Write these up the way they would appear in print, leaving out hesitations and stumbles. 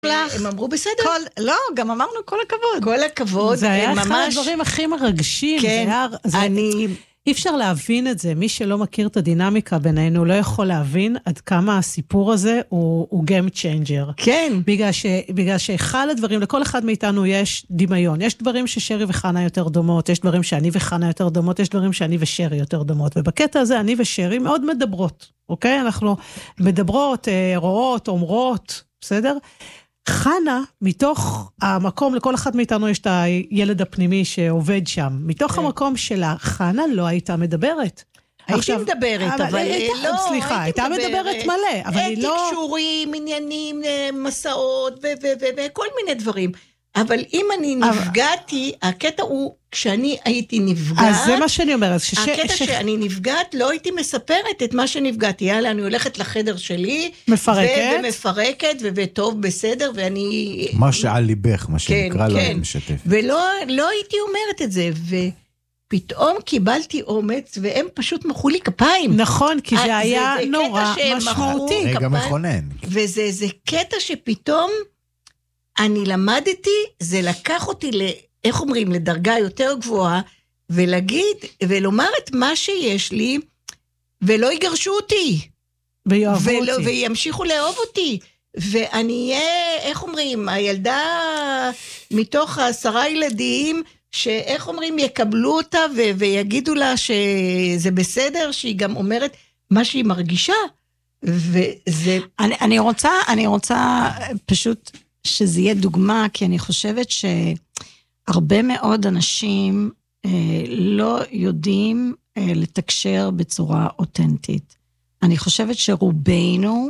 הם אמרו בסדר. לא, גם אמרנו כל הכבוד. כל הכבוד. זה היה אחד הדברים הכי מרגשים. כן, אי אפשר להבין את זה. מי שלא מכיר את הדינמיקה בינינו, לא יכול להבין עד כמה הסיפור הזה הוא game changer. כן. בגלל שאחד הדברים, לכל אחד מאיתנו יש דמיון. יש דברים ששרי וחנה יותר דומות, יש דברים שאני וחנה יותר דומות, יש דברים שאני ושרי יותר דומות. ובקטע הזה אני ושרי מאוד מדברות. אוקיי? אנחנו מדברות, רואות, אומרות, בסדר? חנה, מתוך המקום, לכל אחד מאיתנו יש את הילד הפנימי שעובד שם, מתוך המקום שלה, חנה לא הייתה מדברת. הייתי מדברת, אבל לא, סליחה, הייתה מדברת מלא, אבל היא לא... תקשורים, עניינים, מסעות וכל מיני דברים. אבל אם אני נפגעתי, הקטע הוא, כשאני הייתי נפגעת, אז זה מה שאני אומרת. הקטע שאני נפגעת, לא הייתי מספרת את מה שנפגעתי. יאללה, אני הולכת לחדר שלי, ומפרקת, וטוב, בסדר, ואני... מה שעל ליבך, מה שנקרא, לא משתף. ולא הייתי אומרת את זה, ופתאום קיבלתי אומץ, והם פשוט מחאו לי כפיים. נכון, כי זה היה נורא משמעותי. רגע מכונן. וזה קטע שפתאום, אני למדתי, זה לקח אותי, איך אומרים, לדרגה יותר גבוהה, ולהגיד, ולומר את מה שיש לי, ולא יגרשו אותי. ויאהבו אותי. וימשיכו לאהוב אותי. ואני אהיה, איך אומרים, הילדה מתוך 10 ילדים, שאיך אומרים, יקבלו אותה, ויגידו לה שזה בסדר, שהיא גם אומרת מה שהיא מרגישה. וזה... אני רוצה פשוט... שזה יהיה דוגמה, כי אני חושבת שהרבה מאוד אנשים לא יודעים לתקשר בצורה אותנטית. אני חושבת שרובנו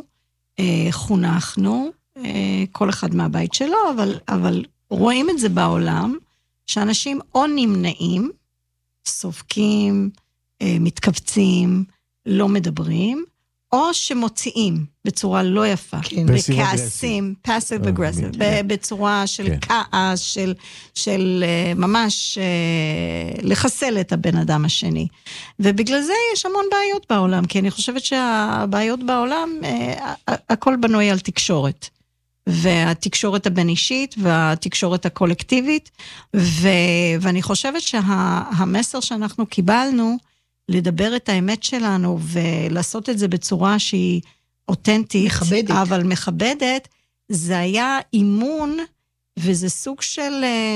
חונכנו, כל אחד מהבית שלו, אבל רואים את זה בעולם, שאנשים או נמנעים, סופקים, מתכווצים, לא מדברים, או שמוציאים בצורה לא יפה, בכעסים, passive aggressive, בצורה של כעס, של ממש לחסל את הבן אדם השני. ובגלל זה יש המון בעיות בעולם, כי אני חושבת שהבעיות בעולם, הכל בנוי על תקשורת. והתקשורת הבין-אישית והתקשורת הקולקטיבית, ואני חושבת שהמסר שאנחנו קיבלנו, לדבר את האמת שלנו, ולעשות את זה בצורה שהיא אותנטית, מכבדת. אבל מכבדת, זה היה אימון, וזה סוג של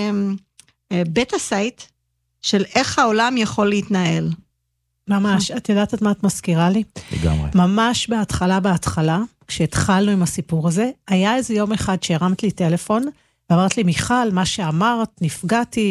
בטה סייט, של איך העולם יכול להתנהל. ממש, את יודעת את מה את מזכירה לי? לגמרי. ממש בהתחלה, כשהתחלנו עם הסיפור הזה, היה איזה יום אחד שהרמת לי טלפון, ואמרת לי, מיכל, מה שאמרת, נפגעתי,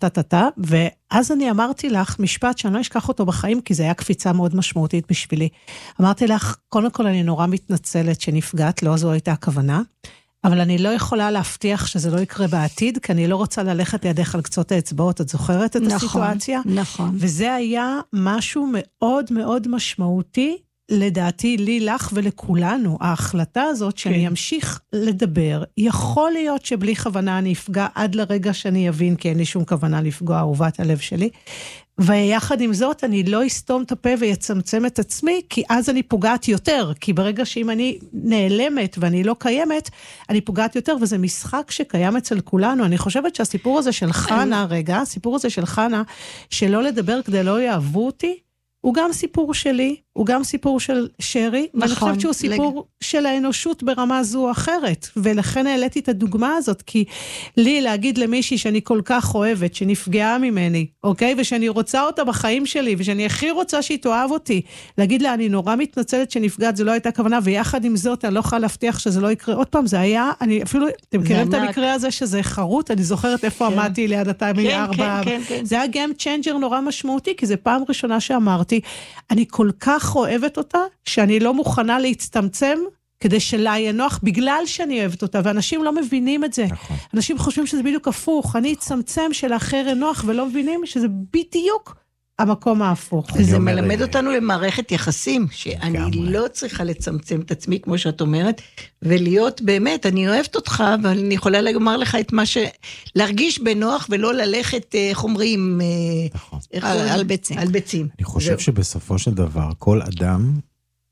ואז אני אמרתי לך משפט שאני לא אשכח אותו בחיים, כי זה היה קפיצה מאוד משמעותית בשבילי. אמרתי לך, קודם כל אני נורא מתנצלת שנפגעת, לא זו הייתה הכוונה, אבל אני לא יכולה להבטיח שזה לא יקרה בעתיד, כי אני לא רוצה ללכת לידך על קצות האצבעות, את זוכרת את הסיטואציה? נכון. וזה היה משהו מאוד מאוד משמעותי, לדעתי, לי, לך ולכולנו, ההחלטה הזאת שאני אמשיך לדבר, יכול להיות שבלי כוונה אני אפגע עד לרגע שאני אבין, כי אין לי שום כוונה לפגוע אהובת הלב שלי, ויחד עם זאת אני לא אסתום את הפה ויצמצם את עצמי, כי אז אני פוגעת יותר, כי ברגע שאם אני נעלמת ואני לא קיימת, אני פוגעת יותר, וזה משחק שקיים אצל כולנו. אני חושבת שהסיפור הזה של חנה, הסיפור הזה של חנה, שלא לדבר כדי לא יאהבו אותי, הוא גם סיפור שלי, הוא גם סיפור של שרי, ואני חושבת שהוא סיפור של האנושות ברמה זו או אחרת, ולכן העליתי את הדוגמה הזאת, כי לי להגיד למישהי שאני כל כך אוהבת, שנפגעה ממני, אוקיי? ושאני רוצה אותה בחיים שלי, ושאני הכי רוצה שהיא תאהב אותי, להגיד לה, אני נורא מתנצלת שנפגעת, זה לא הייתה כוונה, ויחד עם זאת, אני לא יכולה להבטיח שזה לא יקרה. עוד פעם, זה היה, אני אפילו, אתם מכירים את המקרה הזה שזה חרוט, אני זוכרת איפה עמדתי ליד התאמי 4. זה היה game changer נורא משמעותי, כי זה פעם ראשונה שאמרתי, אני כל כך אוהבת אותה, שאני לא מוכנה להצטמצם, כדי שלה יהיה נוח, בגלל שאני אוהבת אותה, ואנשים לא מבינים את זה. נכון. אנשים חושבים שזה בדיוק הפוך, אני אצטמצם שלאחר יהיה נוח, ולא מבינים שזה בדיוק המקום ההפוך. זה מלמד אותנו למערכת יחסים, שאני לא צריכה לצמצם את עצמי, כמו שאת אומרת, ולהיות באמת, אני אוהבת אותך, אבל אני יכולה לומר לך את מה להרגיש בנוח, ולא ללכת, איך אומרים, על ביצים. על ביצים. אני חושב שבסופו של דבר, כל אדם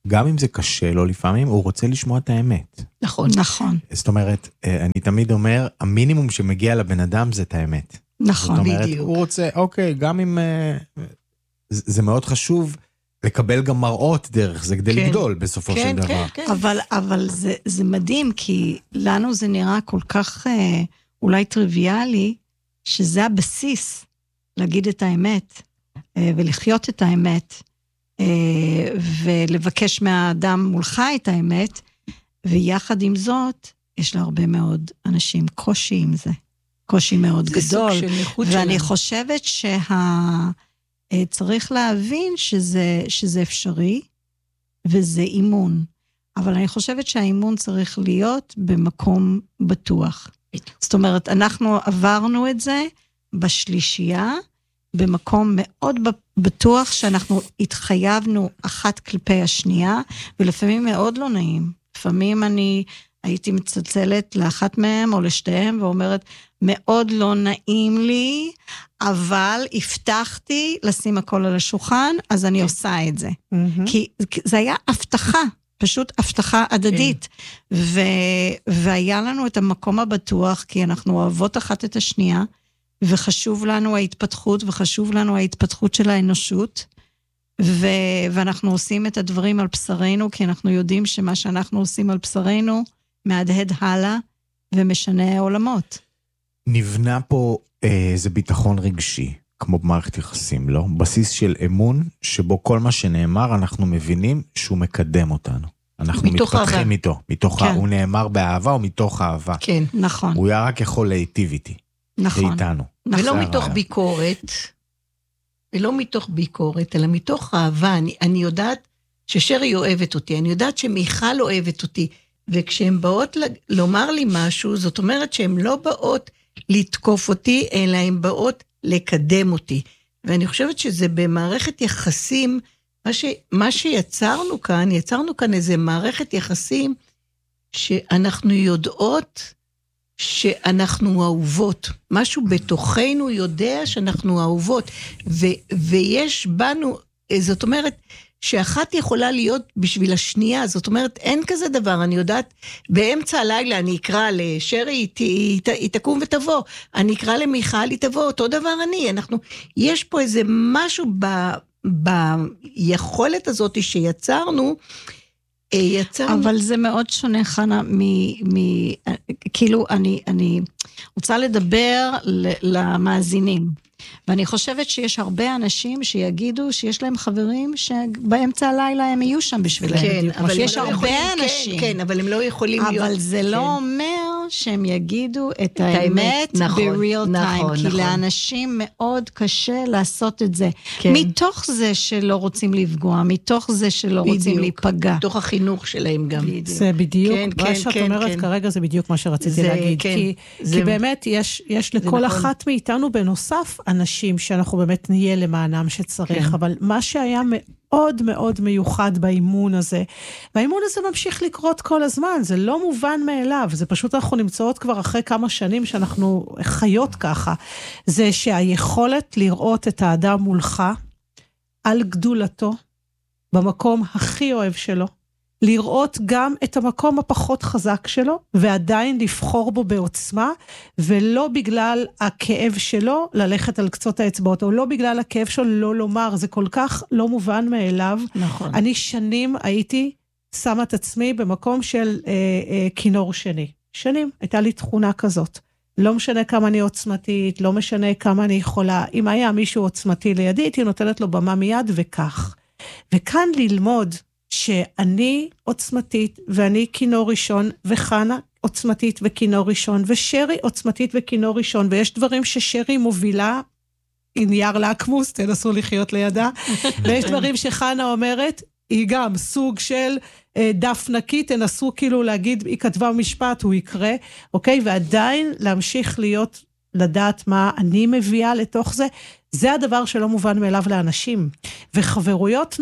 גם אם זה קשה לו לפעמים, הוא רוצה לשמוע את האמת. נכון. נכון. זאת אומרת, אני תמיד אומר, המינימום שמגיע לבן אדם זה את האמת. נכון, זאת אומרת, בדיוק. הוא רוצה, אוקיי, גם אם זה מאוד חשוב לקבל גם מראות דרך זה, כדי לגדול בסופו של דבר. כן. אבל זה מדהים, כי לנו זה נראה כל כך אולי טריוויאלי, שזה הבסיס להגיד את האמת, ולחיות את האמת, ולבקש מהאדם מולך את האמת, ויחד עם זאת, יש לה הרבה מאוד אנשים קושי עם זה. קושי מאוד גדול. ואני חושבת צריך להבין שזה אפשרי, וזה אימון. אבל אני חושבת שהאימון צריך להיות במקום בטוח. זאת אומרת, אנחנו עברנו את זה בשלישייה, במקום מאוד בטוח שאנחנו התחייבנו אחת כלפי השנייה, ולפעמים מאוד לא נעים. לפעמים אני הייתי מצלצלת לאחת מהם או לשתיהם, ואומרת, מאוד לא נעים לי, אבל הבטחתי לשים הכל על השולחן, אז אני עושה את זה. כי זה היה הבטחה, פשוט הבטחה הדדית. והיה לנו את המקום הבטוח, כי אנחנו אוהבות אחת את השנייה, וחשוב לנו ההתפתחות, וחשוב לנו ההתפתחות של האנושות, ואנחנו עושים את הדברים על בשרנו, כי אנחנו יודעים שמה שאנחנו עושים על בשרנו, מהדהד הלאה, ומשנה עולמות. נבנה פה איזה ביטחון רגשי, כמו במערכת יחסים, לא? בסיס של אמון, שבו כל מה שנאמר, אנחנו מבינים שהוא מקדם אותנו. אנחנו מתפתחים איתו. הוא נאמר באהבה או מתוך אהבה. כן, נכון. הוא היה רק יכול להיטיב נכון. איתנו. ולא מתוך ביקורת, אלא מתוך אהבה. אני יודעת ששרי אוהבת אותי, אני יודעת שמיכל אוהבת אותי, וכשהן באות לומר לי משהו, זאת אומרת שהן לא באות לתקוף אותי, אלא הן באות לקדם אותי. ואני חושבת שזה במערכת יחסים, מה שיצרנו כאן איזה מערכת יחסים, שאנחנו יודעות שאנחנו אהובות. משהו בתוכנו יודע שאנחנו אהובות. ויש בנו, זאת אומרת, שאחת יכולה להיות בשביל השנייה, זאת אומרת, אין כזה דבר, אני יודעת, באמצע הלילה אני אקרא לשרי, היא תקום ותבוא, אני אקרא למיכל, היא תבוא, אותו דבר יש פה איזה משהו ביכולת הזאת שיצרנו, אבל זה מאוד שונה, חנה, כאילו אני רוצה לדבר למאזינים, ואני חושבת שיש הרבה אנשים שיגידו שיש להם חברים שבאמצע הלילה הם יהיו שם בשבילם. כן, אבל יש הרבה אנשים. כן, אבל הם לא יכולים להיות. אבל זה לא אומר שהם יגידו את האמת ב-real time, כי לאנשים מאוד קשה לעשות את זה. מתוך זה שלא רוצים לפגוע, מתוך זה שלא רוצים להיפגע. מתוך החינוך שלהם גם. זה בדיוק, מה שאת אומרת כרגע זה בדיוק מה שרציתי להגיד. כי באמת יש לכל אחת מאיתנו בנוסף אנשים שאנחנו באמת נהיה למענם שצריך, אבל מה שהיה מאוד מאוד מיוחד באימון הזה, והאימון הזה ממשיך לקרות כל הזמן, זה לא מובן מאליו, זה פשוט אנחנו נמצאות כבר אחרי כמה שנים שאנחנו חיות ככה, זה שהיכולת לראות את האדם מולך, על גדולתו, במקום הכי אוהב שלו, לראות גם את המקום הפחות חזק שלו, ועדיין לבחור בו בעוצמה, ולא בגלל הכאב שלו ללכת על קצות האצבעות, או לא בגלל הכאב שלו לא לומר, זה כל כך לא מובן מאליו. נכון. אני שנים הייתי שמה את עצמי במקום של כינור שני. שנים, הייתה לי תכונה כזאת. לא משנה כמה אני עוצמתית, לא משנה כמה אני יכולה. אם היה מישהו עוצמתי לידי, הייתי נותנת לו במה מיד וכך. וכאן ללמוד שאני עוצמתית ואני כינור ראשון, וחנה עוצמתית וכינור ראשון, ושרי עוצמתית וכינור ראשון, ויש דברים ששרי מובילה, נייר להקמוס, תנסו לחיות לידה, ויש דברים שחנה אומרת, היא גם סוג של דף נקי, תנסו כאילו להגיד, היא כתבה משפט, הוא יקרה, אוקיי? ועדיין להמשיך להיות, לדעת מה אני מביאה לתוך זה, זה הדבר שלא מובן מאליו לאנשים. וחברויות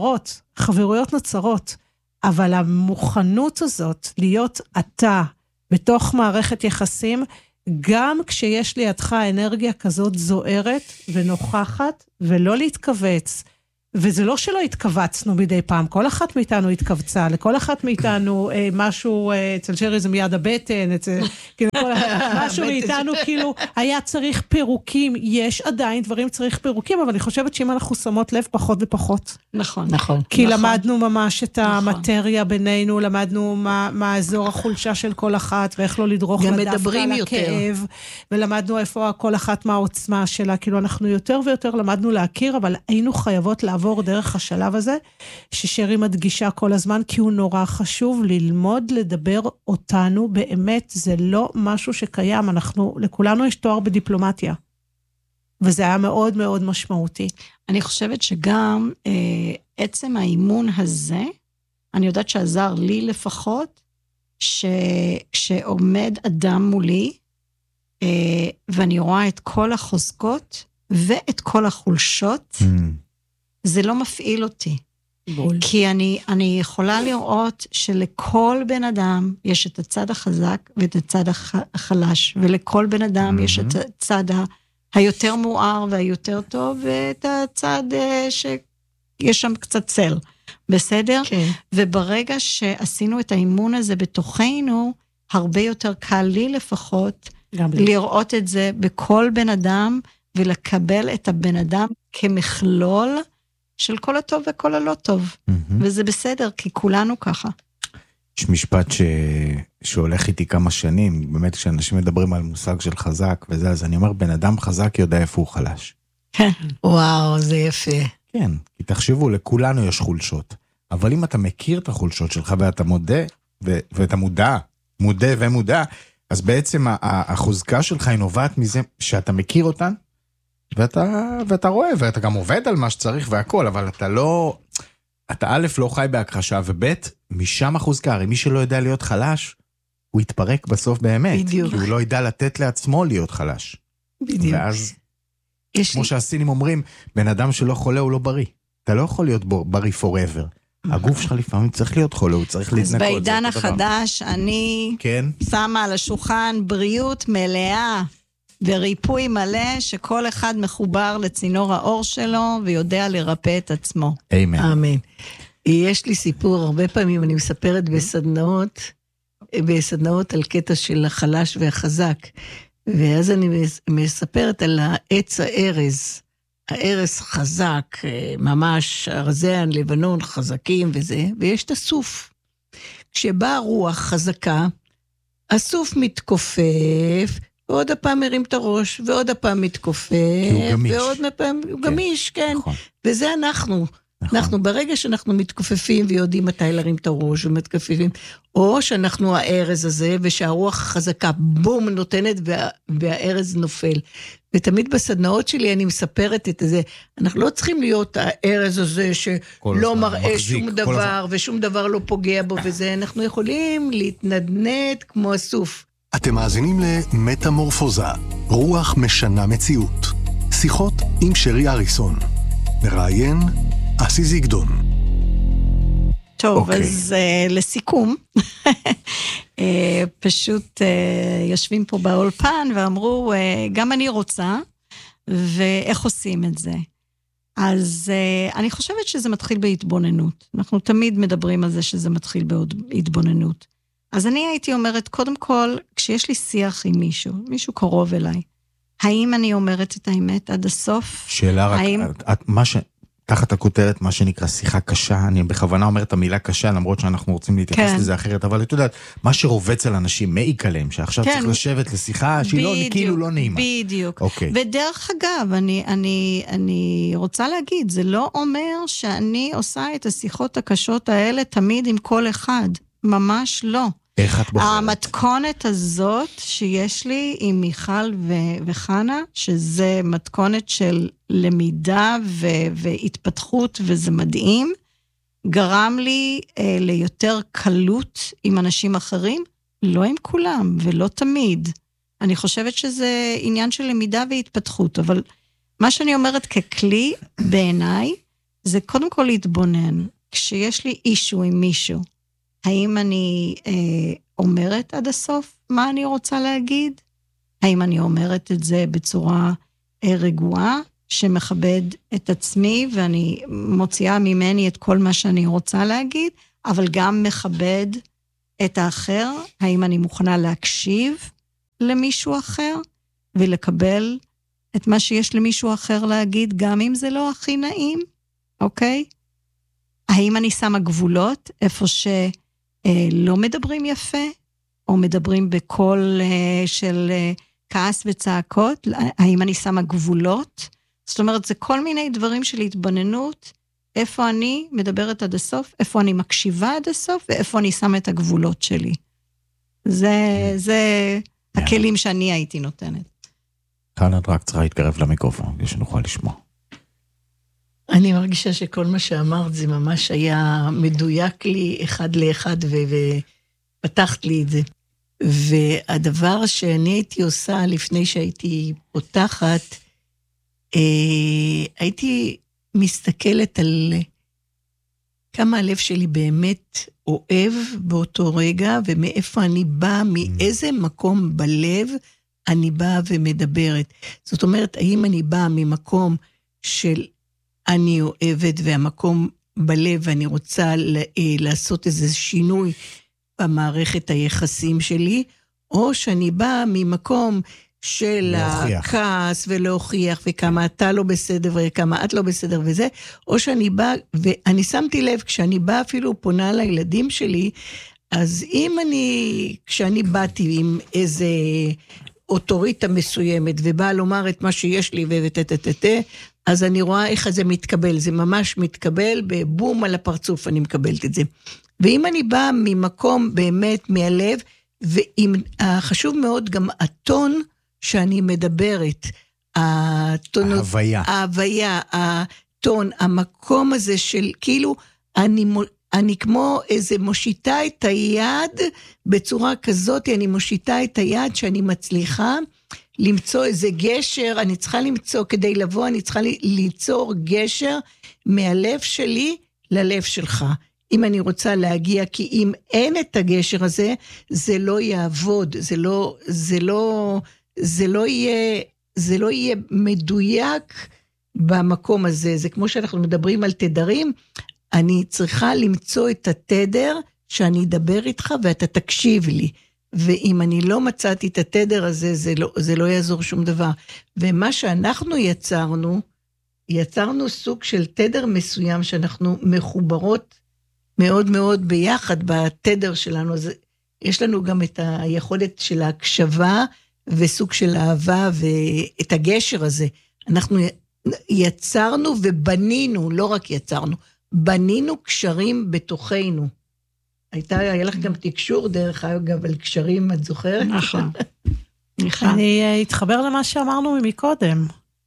נוצרות, אבל המוכנות הזאת להיות אתה בתוך מערכת יחסים, גם כשיש לידך אנרגיה כזאת זוהרת ונוכחת, ולא להתכווץ, וזה לא שלא התכווצנו מדי פעם, כל אחת מאיתנו התכווצה, לכל אחת מאיתנו משהו, אצל שרי זה מיד הבטן, משהו מאיתנו כאילו היה צריך פירוקים, יש עדיין דברים צריך פירוקים, אבל אני חושבת שאם אנחנו שמות לב פחות ופחות. נכון. כי למדנו ממש את המטריה בינינו, למדנו מה האזור החולשה של כל אחת, ואיך לא לדרוך לדווקא על הכאב, ולמדנו איפה כל אחת מהעוצמה שלה, כאילו אנחנו יותר ויותר למדנו להכיר, אבל היינו חייבות לעבור דרך השלב הזה, ששרי מדגישה כל הזמן, כי הוא נורא חשוב ללמוד לדבר אותנו, באמת זה לא משהו שקיים, לכולנו יש תואר בדיפלומטיה, וזה היה מאוד מאוד משמעותי. אני חושבת שגם עצם האימון הזה, אני יודעת שעזר לי לפחות, כשעומד אדם מולי, ואני רואה את כל החוזקות, ואת כל החולשות, זה לא מפעיל אותי. כי אני יכולה לראות שלכל בן אדם יש את הצד החזק ואת הצד החלש, ולכל בן אדם יש את הצד היותר מואר והיותר טוב, ואת הצד שיש שם קצת צל. בסדר? כן. וברגע שעשינו את האימון הזה בתוכנו, הרבה יותר קל לי לפחות לראות את זה בכל בן אדם, ולקבל את הבן אדם כמכלול של כל הטוב וכל הלא טוב. וזה בסדר, כי כולנו ככה. יש משפט שהולך איתי כמה שנים, באמת כשאנשים מדברים על מושג של חזק וזה, אז אני אומר, בן אדם חזק יודע איפה הוא חלש. כן. וואו, זה יפה. כן, כי תחשבו, לכולנו יש חולשות. אבל אם אתה מכיר את החולשות שלך ואתה מודה, ואתה מודע ומודע, אז בעצם החוזקה שלך היא נובעת מזה שאתה מכיר אותן, ואתה רואה, ואתה גם עובד על מה שצריך והכל, אבל אתה א' לא חי בהכחשה, וב' משם החוזקה, הרי מי שלא יודע להיות חלש, הוא יתפרק בסוף באמת. בדיוק. כי הוא לא ידע לתת לעצמו להיות חלש. בדיוק. ואז, כמו שהסינים אומרים, בן אדם שלא חולה הוא לא בריא. אתה לא יכול להיות בריא forever. הגוף שלך לפעמים צריך להיות חולה, הוא צריך להתנקות. אז בעידן החדש, אני שמה על השולחן בריאות מלאה, וריפוי מלא, שכל אחד מחובר לצינור האור שלו, ויודע לרפא את עצמו. אמן. אמן. יש לי סיפור, הרבה פעמים אני מספרת בסדנאות על קטע של החלש והחזק, ואז אני מספרת על העץ הארז. הארז חזק, ממש ארזיין, לבנון, חזקים וזה, ויש את הסוף. כשבאה רוח חזקה, הסוף מתכופף, ועוד הפעם מרים את הראש, ועוד הפעם מתכופף, ועוד הפעם הוא גמיש, כן. וזה אנחנו. אנחנו ברגע שאנחנו מתכופפים ויודעים מתי להרים את הראש ומתכופפים, או שאנחנו הארז הזה, ושהרוח החזקה בום נותנת והארז נופל. ותמיד בסדנאות שלי אני מספרת את זה, אנחנו לא צריכים להיות הארז הזה שלא מראה שום דבר, ושום דבר לא פוגע בו וזה, אנחנו יכולים להתנדנד כמו הסוף. אתם מאזינים למטמורפוזה, רוח משנה מציאות. שיחות עם שרי אריסון. מראיין אסי זיגדון. טוב, אז לסיכום, פשוט יושבים פה באולפן ואמרו, גם אני רוצה, ואיך עושים את זה? אז אני חושבת שזה מתחיל בהתבוננות. אנחנו תמיד מדברים על זה שזה מתחיל בהתבוננות. אז אני הייתי אומרת, קודם כל, כשיש לי שיח עם מישהו קרוב אליי, האם אני אומרת את האמת עד הסוף? שאלה רק, תחת הכותרת, מה שנקרא שיחה קשה, אני בכוונה אומר את המילה קשה, למרות שאנחנו רוצים להתייחס לזה אחרת, אבל את יודעת, מה שרובץ על אנשים, מעיק עליהם, שעכשיו צריך לשבת לשיחה, שהיא כאילו לא נעימה. בדיוק. ודרך אגב, אני רוצה להגיד, זה לא אומר שאני עושה את השיחות הקשות האלה תמיד עם כל אחד. ממש לא. איך את בוחרת? המתכונת הזאת שיש לי עם מיכל וחנה, שזה מתכונת של למידה והתפתחות, וזה מדהים, גרם לי ליותר קלות עם אנשים אחרים, לא עם כולם ולא תמיד. אני חושבת שזה עניין של למידה והתפתחות, אבל מה שאני אומרת ככלי בעיניי, זה קודם כל להתבונן. כשיש לי אישו עם מישהו, האם אני אומרת עד הסוף מה אני רוצה להגיד? האם אני אומרת את זה בצורה רגועה, שמכבד את עצמי, ואני מוציאה ממני את כל מה שאני רוצה להגיד, אבל גם מכבד את האחר, האם אני מוכנה להקשיב למישהו אחר, ולקבל את מה שיש למישהו אחר להגיד, גם אם זה לא הכי נעים, אוקיי? האם אני שמה גבולות, איפה שלא מדברים יפה, או מדברים בקול של כעס וצעקות, האם אני שמה גבולות? זאת אומרת, זה כל מיני דברים של התבוננות, איפה אני מדברת עד הסוף, איפה אני מקשיבה עד הסוף, ואיפה אני שמה את הגבולות שלי. זה הכלים שאני הייתי נותנת. כאן את רק צריכה להתקרב למיקרופון, כדי שנוכל לשמוע. אני מרגישה שכל מה שאמרת זה ממש היה מדויק לי אחד לאחד, ופתחת לי את זה. והדבר שאני הייתי עושה לפני שהייתי פותחת, הייתי מסתכלת על כמה הלב שלי באמת אוהב באותו רגע, ומאיפה אני באה, מאיזה מקום בלב אני באה ומדברת. זאת אומרת, האם אני באה ממקום של אני אוהבת, והמקום בלב, ואני רוצה לעשות איזה שינוי במערכת היחסים שלי, או שאני באה ממקום של הכעס ולהוכיח, וכמה אתה לא בסדר וכמה את לא בסדר וזה, או שאני באה, ואני שמתי לב, כשאני באה אפילו פונה לילדים שלי, אז אם כשאני באתי עם איזה אוטוריטה מסוימת, ובאה לומר את מה שיש לי אז אני רואה איך זה מתקבל, זה ממש מתקבל, בבום על הפרצוף אני מקבלת את זה. ואם אני באה ממקום באמת מהלב, חשוב מאוד גם הטון שאני מדברת, ההוויה, הטון, המקום הזה של כאילו, אני כמו איזה מושיטה את היד, בצורה כזאת, אני מושיטה את היד שאני מצליחה, למצוא איזה גשר, אני צריכה למצוא, כדי לבוא, אני צריכה ליצור גשר, מהלב שלי ללב שלך. אם אני רוצה להגיע, כי אם אין את הגשר הזה, זה לא יעבוד, זה לא יהיה מדויק במקום הזה. זה כמו שאנחנו מדברים על תדרים, אני צריכה למצוא את התדר שאני אדבר איתך ואתה תקשיב לי. ואם אני לא מצאתי את התדר הזה, זה לא יעזור שום דבר. ומה שאנחנו יצרנו סוג של תדר מסוים שאנחנו מחוברות מאוד מאוד ביחד בתדר שלנו. אז יש לנו גם את היכולת של ההקשבה וסוג של אהבה ואת הגשר הזה. אנחנו יצרנו ובנינו, לא רק יצרנו, בנינו קשרים בתוכנו. היה לך גם תקשור דרך אגב על קשרים, את זוכרת? נכון. אני אתחבר למה שאמרנו מקודם,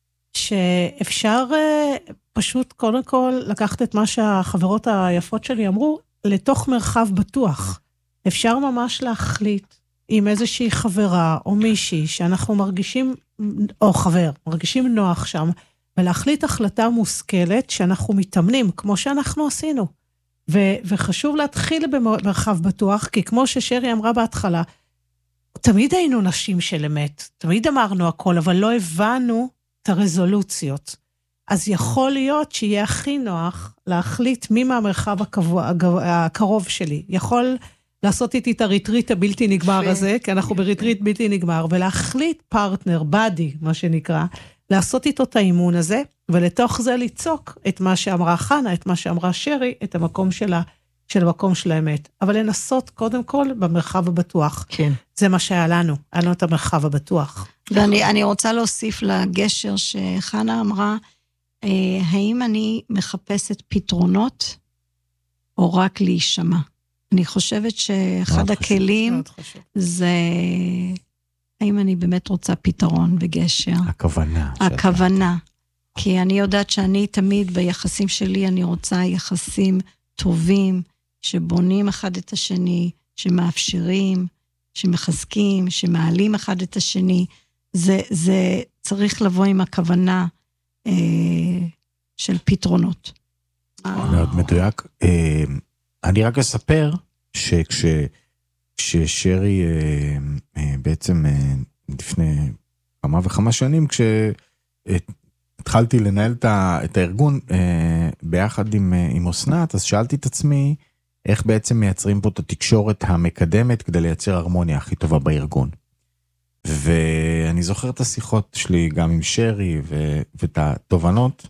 שאפשר פשוט קודם כל לקחת את מה שהחברות היפות שלי אמרו, לתוך מרחב בטוח. אפשר ממש להחליט עם איזושהי חברה או מישהי שאנחנו מרגישים, או חבר, מרגישים נוח שם, ולהחליט החלטה מושכלת שאנחנו מתאמנים, כמו שאנחנו עשינו. וחשוב להתחיל במרחב בטוח, כי כמו ששרי אמרה בהתחלה, תמיד היינו נשים של אמת, תמיד אמרנו הכל, אבל לא הבנו את הרזולוציות. אז יכול להיות שיהיה הכי נוח להחליט מי מהמרחב הקרוב שלי. יכול לעשות איתי את הריטריט הבלתי נגמר הזה, כי אנחנו בריטריט בלתי נגמר, ולהחליט פרטנר, בדי, מה שנקרא, לעשות איתו את האימון הזה, ולתוך זה ליצוק את מה שאמרה חנה, את מה שאמרה שרי, את המקום של המקום של האמת. אבל לנסות קודם כל במרחב הבטוח. כן. זה מה שהיה לנו, היה לנו את המרחב הבטוח. ואני רוצה להוסיף לגשר שחנה אמרה, האם אני מחפשת פתרונות, או רק להישמע? אני חושבת שאחד הכלים, זה האם אני באמת רוצה פתרון וגשר. הכוונה. כי אני יודעת שאני תמיד ביחסים שלי, אני רוצה יחסים טובים, שבונים אחד את השני, שמאפשרים, שמחזקים, שמעלים אחד את השני. זה צריך לבוא עם הכוונה של פתרונות. מאוד מדויק. אני רק אספר כששרי בעצם לפני כמה וכמה שנים, התחלתי לנהל את הארגון ביחד עם אסנת, אז שאלתי את עצמי, איך בעצם מייצרים פה את התקשורת המקדמת, כדי לייצר הרמוניה הכי טובה בארגון. ואני זוכר את השיחות שלי גם עם שרי ואת התובנות,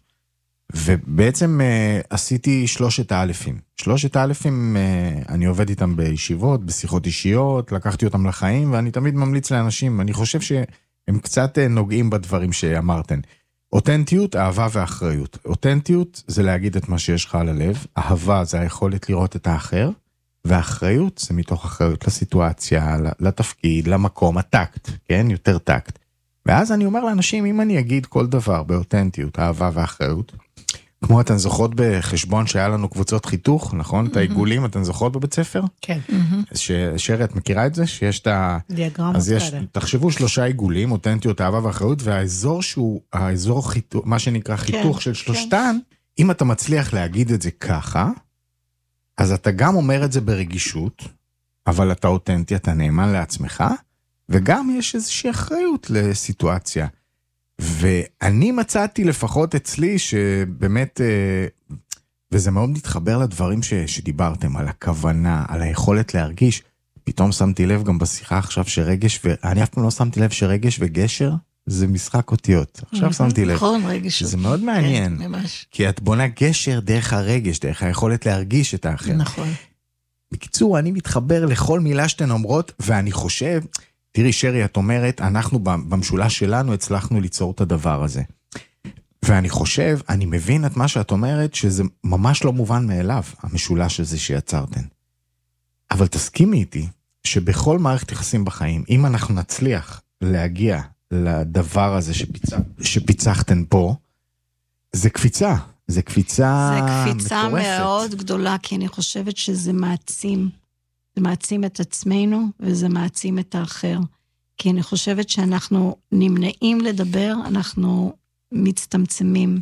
ובעצם עשיתי 3 האלפים. 3 האלפים, אני עובד איתם בישיבות, בשיחות אישיות, לקחתי אותם לחיים, ואני תמיד ממליץ לאנשים, אני חושב שהם קצת נוגעים בדברים שאמרתם. אותנטיות, אהבה ואחריות. אותנטיות זה להגיד את מה שיש לך על הלב, אהבה זה היכולת לראות את האחר, והאחריות זה מתוך אחריות לסיטואציה, לתפקיד, למקום, הטקט, כן? יותר טקט. ואז אני אומר לאנשים, אם אני אגיד כל דבר באותנטיות, אהבה ואחריות, כמו אתן זוכרות בחשבון שהיה לנו קבוצות חיתוך, נכון? את העיגולים, אתן זוכרות בבית ספר? כן. שרי, את מכירה את זה? שיש את ה... דיאגרמות כאלה. תחשבו 3 עיגולים, אותנטיות, אהבה ואחריות, והאזור שהוא, האזור חיתוך, מה שנקרא חיתוך של 3, אם אתה מצליח להגיד את זה ככה, אז אתה גם אומר את זה ברגישות, אבל אתה אותנטי, אתה נאמן לעצמך, וגם יש איזושהי אחריות לסיטואציה. ואני מצאתי לפחות אצלי שבאמת, וזה מאוד מתחבר לדברים שדיברתם, על הכוונה, על היכולת להרגיש, פתאום שמתי לב גם בשיחה עכשיו שרגש, ואני אף פעם לא שמתי לב שרגש וגשר, זה משחק אותיות. עכשיו שמתי לב. נכון, רגש. שזה מאוד מעניין. כן, ממש. כי את בונה גשר דרך הרגש, דרך היכולת להרגיש את האחר. נכון. בקיצור, אני מתחבר לכל מילה שאתן אומרות, ואני חושב, תראי שרי, את אומרת, אנחנו במשולש שלנו הצלחנו ליצור את הדבר הזה. ואני חושב, אני מבין את מה שאת אומרת, שזה ממש לא מובן מאליו, המשולש הזה שיצרתן. אבל תסכימי איתי, שבכל מערכת יחסים בחיים, אם אנחנו נצליח להגיע לדבר הזה שפיצחתן פה, זה קפיצה. זה קפיצה מטורפת. זה קפיצה מאוד גדולה, כי אני חושבת שזה מעצים. זה מעצים את עצמנו, וזה מעצים את האחר. כי אני חושבת שאנחנו נמנעים לדבר, אנחנו מצטמצמים.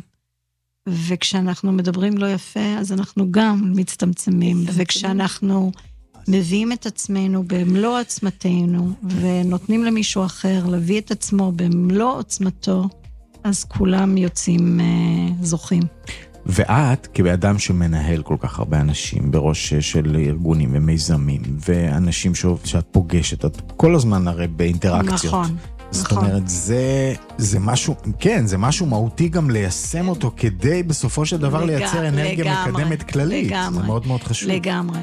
וכשאנחנו מדברים לא יפה, אז אנחנו גם מצטמצמים. וכשאנחנו מביאים את עצמנו במלוא עצמתנו, ונותנים למישהו אחר להביא את עצמו במלוא עוצמתו, אז כולם יוצאים זוכים. ואת, כאדם שמנהל כל כך הרבה אנשים, בראש של ארגונים ומיזמים, ואנשים שאת פוגשת, את כל הזמן הרי באינטראקציות. נכון. זאת אומרת, זה משהו, כן, זה משהו מהותי גם ליישם אותו, כדי בסופו של דבר לייצר אנרגיה מקדמת כללית. לגמרי. זה מאוד מאוד חשוב. לגמרי.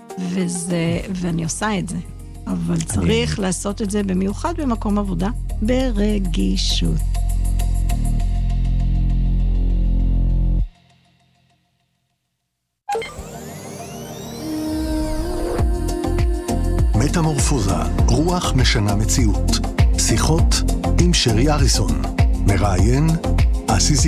ואני עושה את זה. אבל צריך לעשות את זה במיוחד במקום עבודה, ברגישות. מטמורפוזה, רוח משנה מציאות. שיחות עם שרי אריסון. מראיין, אסיז